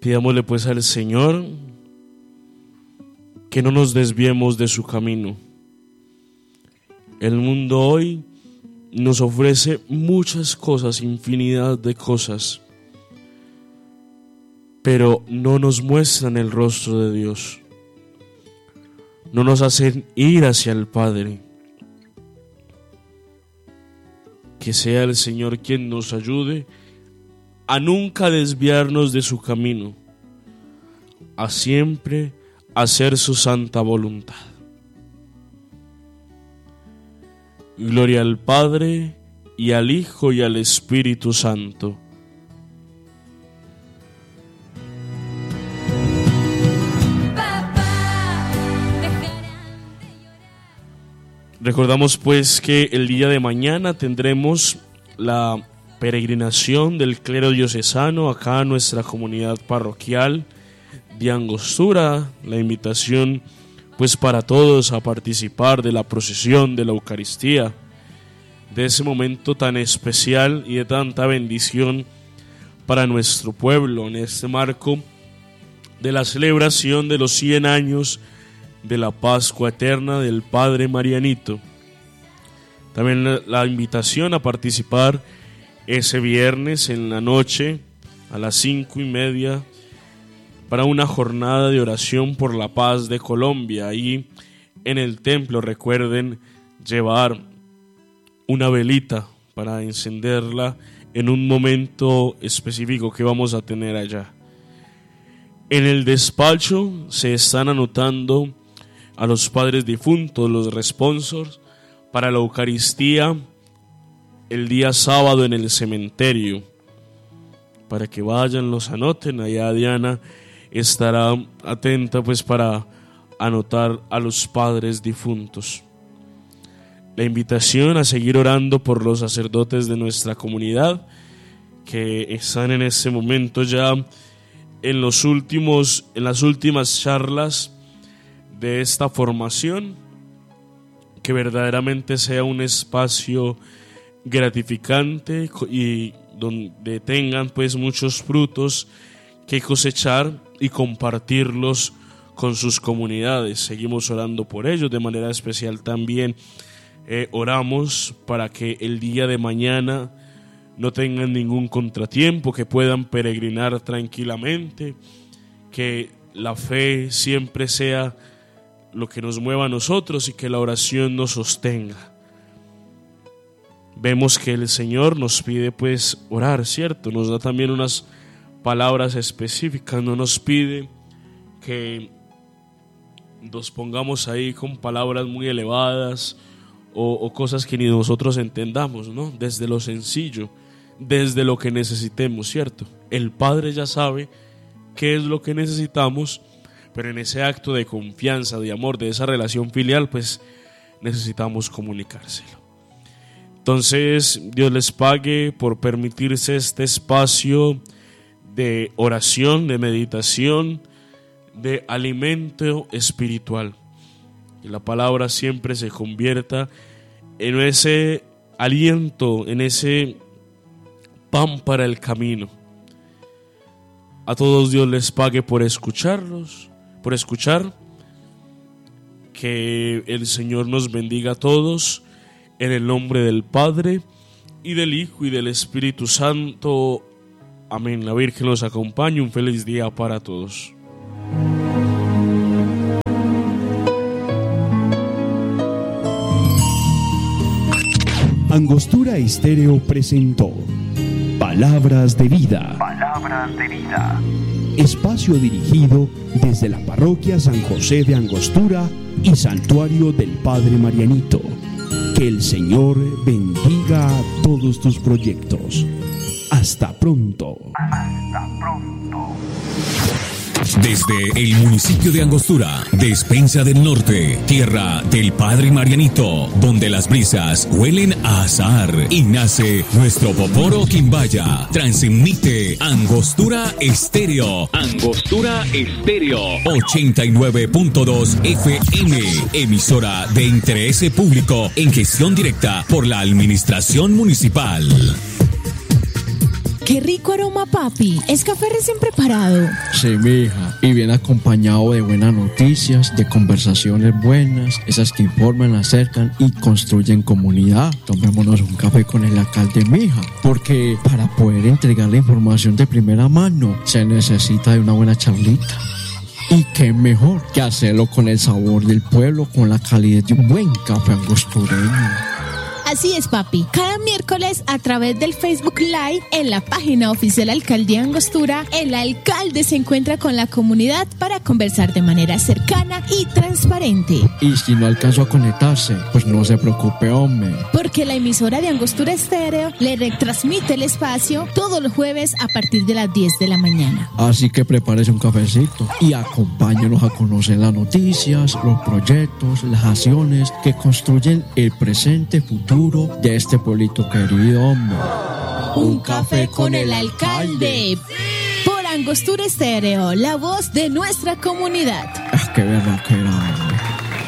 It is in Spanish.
Pidámosle pues al Señor que no nos desviemos de su camino. El mundo hoy nos ofrece muchas cosas, infinidad de cosas, pero no nos muestran el rostro de Dios. No nos hacen ir hacia el Padre. Que sea el Señor quien nos ayude a nunca desviarnos de su camino, a siempre hacer su santa voluntad. Gloria al Padre, y al Hijo, y al Espíritu Santo. Recordamos pues que el día de mañana tendremos la peregrinación del clero diocesano acá en nuestra comunidad parroquial de Angostura. La invitación pues para todos a participar de la procesión de la Eucaristía, de ese momento tan especial y de tanta bendición para nuestro pueblo en este marco de la celebración de los 100 años de la Pascua Eterna del Padre Marianito. También la invitación a participar ese viernes en la noche a las 5:30 para una jornada de oración por la paz de Colombia. Ahí en el templo recuerden llevar una velita para encenderla en un momento específico que vamos a tener allá. En el despacho se están anotando a los padres difuntos, los responsors, para la Eucaristía el día sábado en el cementerio. Para que vayan, los anoten. Allá Diana estará atenta pues para anotar a los padres difuntos. La invitación a seguir orando por los sacerdotes de nuestra comunidad que están en este momento ya en las últimas charlas de esta formación, que verdaderamente sea un espacio gratificante y donde tengan pues muchos frutos que cosechar y compartirlos con sus comunidades. Seguimos orando por ellos. De manera especial también oramos para que el día de mañana no tengan ningún contratiempo, que puedan peregrinar tranquilamente, que la fe siempre sea lo que nos mueva a nosotros y que la oración nos sostenga. Vemos que el Señor nos pide pues orar, ¿cierto? Nos da también unas palabras específicas, no nos pide que nos pongamos ahí con palabras muy elevadas o cosas que ni nosotros entendamos, ¿no? Desde lo sencillo, desde lo que necesitemos, ¿cierto? El Padre ya sabe qué es lo que necesitamos, pero en ese acto de confianza, de amor, de esa relación filial, pues necesitamos comunicárselo. Entonces, Dios les pague por permitirse este espacio de oración, de meditación, de alimento espiritual. Que la palabra siempre se convierta en ese aliento, en ese pan para el camino. A todos Dios les pague por escucharlos, por escuchar. Que el Señor nos bendiga a todos en el nombre del Padre y del Hijo y del Espíritu Santo. Amén. La Virgen los acompañe. Un feliz día para todos. Angostura Estéreo presentó Palabras de Vida. Palabras de Vida. Espacio dirigido desde la parroquia San José de Angostura y Santuario del Padre Marianito. Que el Señor bendiga todos tus proyectos. Hasta pronto. Hasta pronto. Desde el municipio de Angostura, Despensa del Norte, tierra del Padre Marianito, donde las brisas huelen a azahar y nace nuestro Poporo Quimbaya, transmite Angostura Estéreo. Angostura Estéreo 89.2 FM, emisora de interés público en gestión directa por la Administración Municipal. ¡Qué rico aroma, papi! ¿Es café recién preparado? Sí, mija, y bien acompañado de buenas noticias, de conversaciones buenas, esas que informan, acercan y construyen comunidad. Tomémonos un café con el alcalde, mija, porque para poder entregar la información de primera mano se necesita de una buena charlita. Y qué mejor que hacerlo con el sabor del pueblo, con la calidez de un buen café angostureño. Así es, papi. Cada miércoles a través del Facebook Live en la página oficial Alcaldía Angostura, el alcalde se encuentra con la comunidad para conversar de manera cercana y transparente. Y si no alcanzó a conectarse, pues no se preocupe, hombre. Porque la emisora de Angostura Estéreo le retransmite el espacio todos los jueves a partir de las 10 de la mañana. Así que prepárese un cafecito y acompáñenos a conocer las noticias, los proyectos, las acciones que construyen el presente, futuro de este pueblito querido, hombre. Un café con el alcalde. Por Angostura Estéreo, la voz de nuestra comunidad. Qué verdad que era.